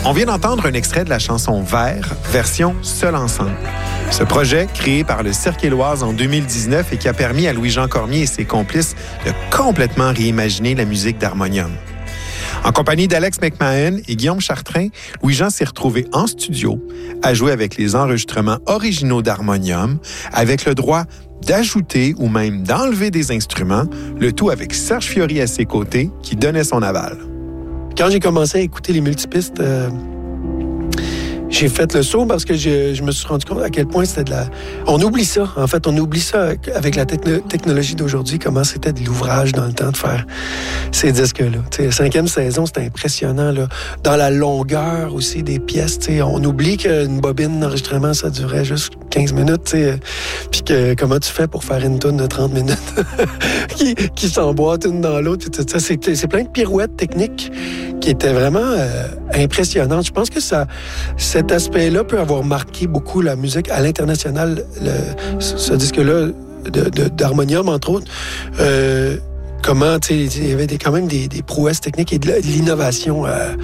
On vient d'entendre un extrait de la chanson Vert, version Seul ensemble. Ce projet, créé par le Cirque Éloise en 2019 et qui a permis à Louis-Jean Cormier et ses complices de complètement réimaginer la musique d'harmonium. En compagnie d'Alex McMahon et Guillaume Chartrain, Louis-Jean s'est retrouvé en studio à jouer avec les enregistrements originaux d'harmonium, avec le droit d'ajouter ou même d'enlever des instruments, le tout avec Serge Fiori à ses côtés, qui donnait son aval. Quand j'ai commencé à écouter les multipistes, j'ai fait le saut parce que je me suis rendu compte à quel point c'était de la... On oublie ça, en fait. On oublie ça avec la technologie d'aujourd'hui, comment c'était de l'ouvrage dans le temps de faire ces disques-là. T'sais, la 5e saison, c'était impressionnant. Là. Dans la longueur aussi des pièces, on oublie qu'une bobine d'enregistrement, ça durait juste 15 minutes. Puis que comment tu fais pour faire une toune de 30 minutes qui s'emboîte une dans l'autre. C'est plein de pirouettes techniques qui étaient vraiment impressionnantes. Je pense que cet aspect-là peut avoir marqué beaucoup la musique à l'international. Ce disque-là d'harmonium, entre autres, comment, il y avait quand même des prouesses techniques et de l'innovation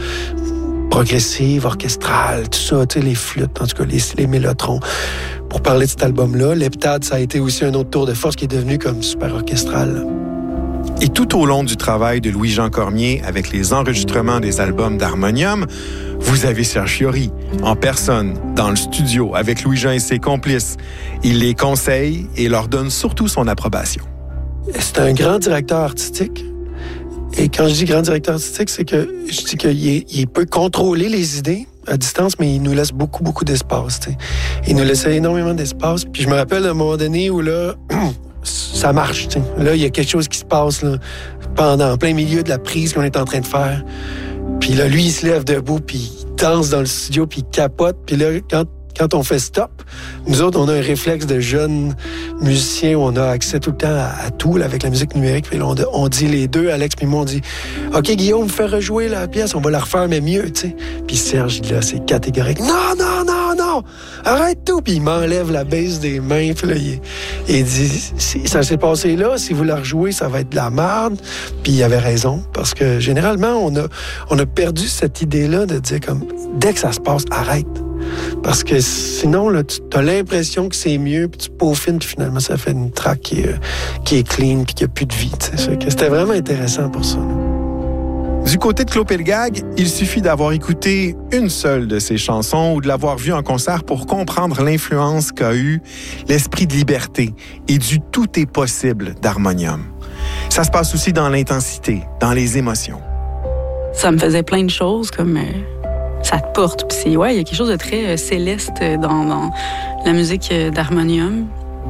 progressive, orchestrale, tout ça, les flûtes, en tout cas les mélotrons. Pour parler de cet album-là, l'heptade, ça a été aussi un autre tour de force qui est devenu comme super orchestral. Et tout au long du travail de Louis-Jean Cormier avec les enregistrements des albums d'harmonium, vous avez Serge Fiori, en personne, dans le studio, avec Louis-Jean et ses complices. Il les conseille et leur donne surtout son approbation. C'est un grand directeur artistique. Et quand je dis grand directeur artistique, c'est que je dis qu'il peut contrôler les idées à distance, mais il nous laisse beaucoup, beaucoup d'espace. T'sais. Il nous laisse énormément d'espace. Puis je me rappelle à un moment donné où là... ça marche, t'sais. Là, il y a quelque chose qui se passe là, en plein milieu de la prise qu'on est en train de faire. Puis là, lui, il se lève debout, puis il danse dans le studio, puis il capote. Puis là, quand on fait stop, nous autres, on a un réflexe de jeunes musiciens où on a accès tout le temps à tout, là, avec la musique numérique. Puis là, on dit les deux, Alex puis moi, on dit « OK, Guillaume, fais rejouer la pièce, on va la refaire, mais mieux, tu sais. » Puis Serge, là, c'est catégorique. « Non, non, non, non! Arrête tout! » Puis il m'enlève la base des mains. Puis là, il dit « Ça s'est passé là, si vous la rejouez, ça va être de la merde. » Puis il avait raison, parce que généralement, on a perdu cette idée-là de dire comme « Dès que ça se passe, arrête! » Parce que sinon, là, tu as l'impression que c'est mieux, puis tu peaufines, puis finalement, ça fait une track qui est clean, puis qui n'a plus de vie. C'était vraiment intéressant pour ça. Là. Du côté de Claude Pelgag, il suffit d'avoir écouté une seule de ses chansons ou de l'avoir vue en concert pour comprendre l'influence qu'a eu l'esprit de liberté et du « tout est possible » d'harmonium. Ça se passe aussi dans l'intensité, dans les émotions. Ça me faisait plein de choses, comme... ça te porte. Puis il y a quelque chose de très céleste dans la musique d'harmonium.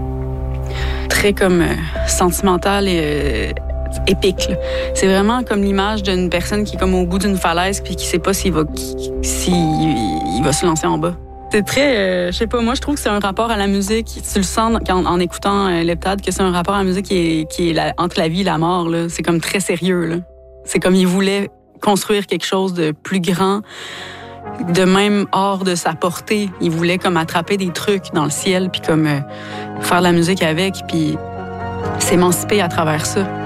Très comme sentimental et épique. Là. C'est vraiment comme l'image d'une personne qui est comme au bout d'une falaise puis qui sait pas s'il va se lancer en bas. C'est très, je sais pas, moi je trouve que c'est un rapport à la musique. Tu le sens en écoutant l'heptade que c'est un rapport à la musique qui est entre la vie et la mort. Là. C'est comme très sérieux. Là. C'est comme il voulait construire quelque chose de plus grand, de même hors de sa portée. Il voulait comme attraper des trucs dans le ciel puis comme faire de la musique avec puis s'émanciper à travers ça.